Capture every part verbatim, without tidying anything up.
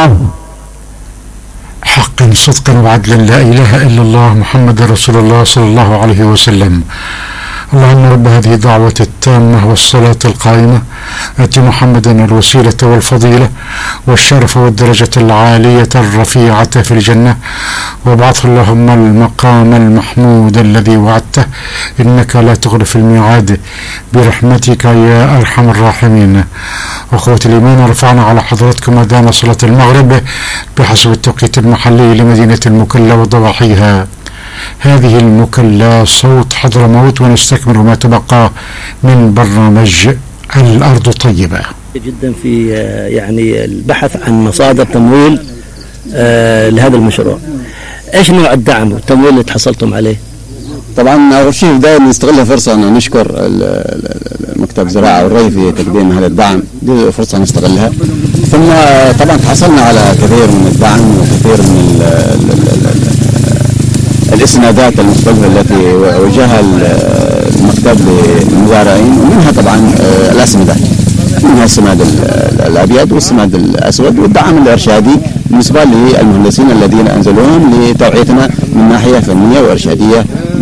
حق صدقا وعدلا لا إله إلا الله محمد رسول الله صلى الله عليه وسلم. اللهم رب هذه الدعوة التامة والصلاة القائمة آت محمدا الوسيلة والفضيلة والشرف والدرجة العالية الرفيعة في الجنة وابعثه اللهم المقام المحمود الذي وعدته إنك لا تخلف الميعاد برحمتك يا أرحم الراحمين. أخوة الإيمان، رفعنا على حضراتكم أذان صلاة المغرب بحسب التوقيت المحلي لمدينة المكلا وضواحيها. هذه المكلا صوت حضرموت، ونستكمل ما تبقى من برنامج الأرض طيبة. جدا في يعني البحث عن مصادر تمويل آه لهذا المشروع. ايش نوع الدعم والتمويل اللي تحصلتم عليه؟ طبعا اول شيء بدايه نستغلها فرصه ان نشكر مكتب الزراعه والري في تقديم هذا الدعم، دي فرصه نستغلها. ثم طبعا تحصلنا على كثير من الدعم وكثير من ال ال ال الاسنادات المختلفه التي وجهها المكتب للمزارعين، ومنها طبعا الاسمده، منها السماد الابيض والسماد الاسود والدعم الارشادي بالنسبه للمهندسين الذين انزلوهم لتوعيتنا من ناحيه فنيه وارشاديه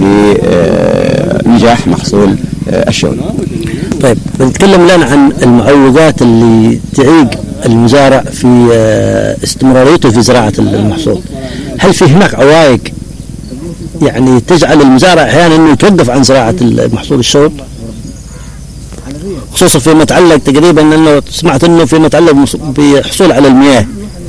لنجاح محصول الشغل. طيب بنتكلم الان عن المعوقات اللي تعيق المزارع في استمراريته في زراعه المحصول. هل في هناك عوائق يعني تجعل المزارع احيانا انه يتوقف عن زراعه المحصول الشوط، خصوصا فيما يتعلق تقريبا انه سمعت انه فيما يتعلق بحصول على المياه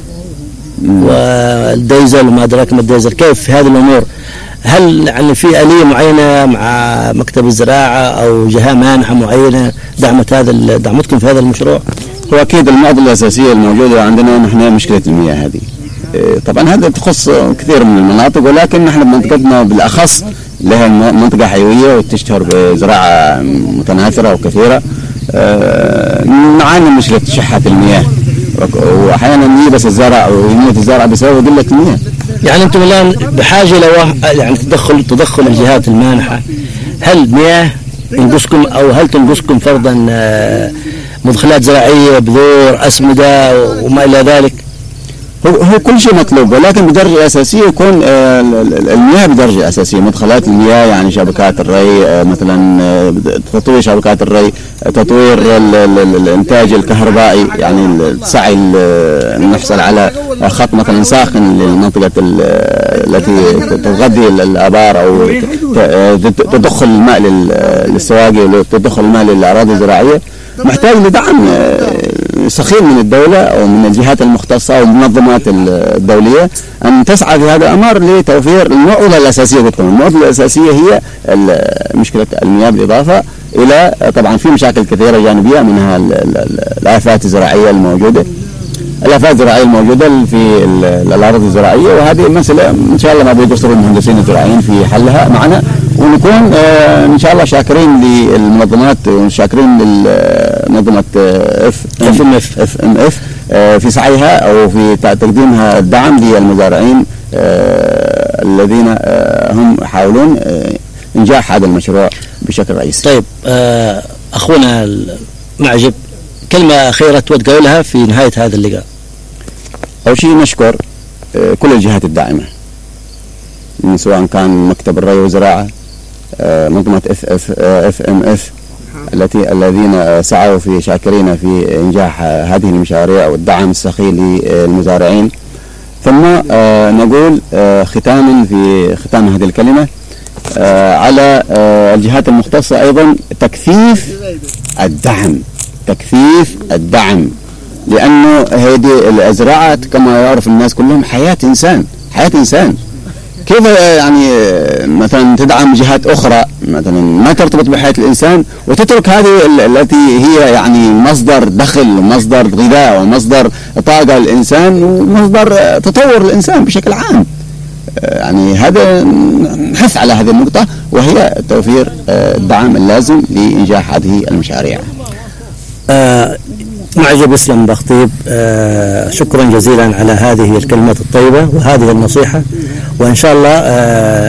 والديزل وما ادراك ما الديزل، كيف هذه الامور؟ هل يعني في آلية معينه مع مكتب الزراعه او جهه مانحه معينه دعمت هذا دعمتكم في هذا المشروع؟ هو اكيد المعضله الاساسيه الموجوده عندنا نحن مشكله المياه هذه. طبعا هذا تخص كثير من المناطق، ولكن نحن بمنطقتنا بالاخص لها منطقه حيويه وتشتهر بزراعه متناثره وكثيره. نعاني من مشكله شحه المياه، واحيانا يبس الزرع ويموت الزرع بسبب قله المياه. يعني انتم الان بحاجه لو يعني تدخل تدخل الجهات المانحه. هل مياه ينقصكم او هل تنقصكم فرضا مدخلات زراعيه، بذور، اسمده وما الى ذلك؟ هو هو كل شيء مطلوب، ولكن بدرجه اساسيه يكون المياه بدرجه اساسيه، مدخلات المياه يعني شبكات الري، مثلا تطوير شبكات الري، تطوير الانتاج الكهربائي، يعني السعي نحصل على خط مثلا ساخن للمنطقه التي تغذي الابار او تدخل الماء للسواقي وتدخل الماء للاراضي الزراعيه، محتاج لدعم سخير من الدولة أو من الجهات المختصة أو المنظمات الدولية أن تسعى في هذا الأمر لتوفير المعضلة الأساسية. بتكون المعضلة الأساسية هي مشكلة المياه، بالإضافة إلى طبعا في مشاكل كثيرة جانبية، منها الآفات الزراعية الموجودة الآفات الزراعية الموجودة في الأراضي الزراعية، وهذه مسألة إن شاء الله ما بيقصر المهندسين الزراعيين في حلها معنا، ونكون إن شاء الله شاكرين للمنظمات وشاكرين لمنظمة اف ام اف اف ام اف في سعيها أو في تقديمها الدعم للمزارعين الذين هم يحاولون إنجاح هذا المشروع بشكل رئيسي. طيب أخونا معجب، كلمة أخيرة تود قولها في نهاية هذا اللقاء. أول شيء نشكر كل الجهات الداعمة، سواء كان مكتب الري والزراعة، منظمة اف اف اف ام اف التي الذين سعوا في شاكرين في إنجاح هذه المشاريع والدعم السخي للمزارعين. ثم نقول ختاما في ختام هذه الكلمة على الجهات المختصة أيضا تكثيف الدعم تكثيف الدعم لأنه هذه الزراعة كما يعرف الناس كلهم حياة إنسان حياة إنسان كيف يعني مثلا تدعم جهات أخرى مثلا ما ترتبط بحياة الإنسان وتترك هذه التي هي يعني مصدر دخل ومصدر غذاء ومصدر طاقة للإنسان ومصدر تطور الإنسان بشكل عام. يعني هذا نحث على هذه النقطة وهي توفير الدعم اللازم لإنجاح هذه المشاريع. آه معجب اسلم بخطيب، آه شكرا جزيلا على هذه الكلمات الطيبة وهذه النصيحة، وإن شاء الله آه